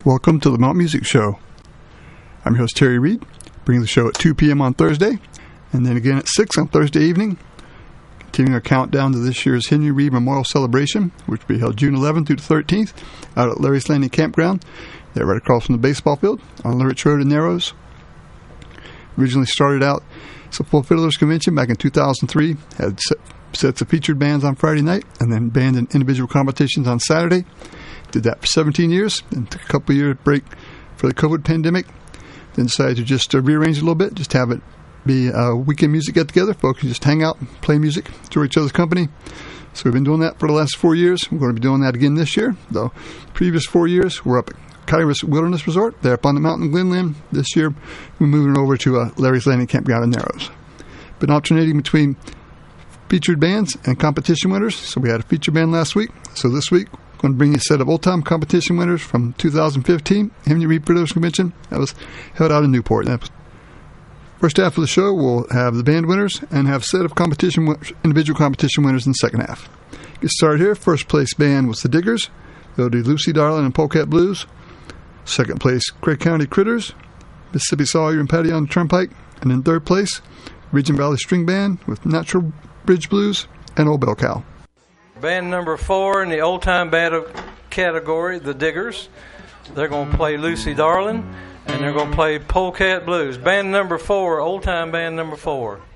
Welcome to the Mount Music Show. I'm your host, Terry Reed, bringing the show at 2 p.m. on Thursday, and then again at 6 on Thursday evening, continuing our countdown to this year's Henry Reed Memorial Celebration, which will be held June 11th through the 13th out at Larry's Landing Campground. They're right across from the baseball field on Lurich Road in Narrows. Originally started out as a Full Fiddlers Convention back in 2003, had sets of featured bands on Friday night, and then band and individual competitions on Saturday. Did that for 17 years, and took a couple of year break for the COVID pandemic. Then decided to just rearrange it a little bit, just have it be a weekend music get-together. Folks can just hang out, play music, enjoy each other's company. So we've been doing that for the last 4 years. We're going to be doing that again this year. The previous 4 years, we're up at Kairos Wilderness Resort. They're up on the mountain in Glenland. This year, we're moving over to Larry's Landing Campground in Narrows. Been alternating between featured bands and competition winners. So we had a featured band last week. So this week, going to bring you a set of old-time competition winners from 2015 Henry Reed Fiddlers Convention that was held out in Newport. First half of the show, we'll have the band winners and have a set of individual competition winners in the second half. Get started here. First place band was the Diggers. They'll do Lucy Darling and Polecat Blues. Second place, Craig County Critters, Mississippi Sawyer and Patty on the Turnpike. And in third place, Ridge and Valley String Band with Natural Bridge Blues and Old Bell Cow. Band number 4 in the old-time band category, the Diggers. They're going to play Lucy Darling, and they're going to play Polecat Blues. Band number 4, old-time band number 4.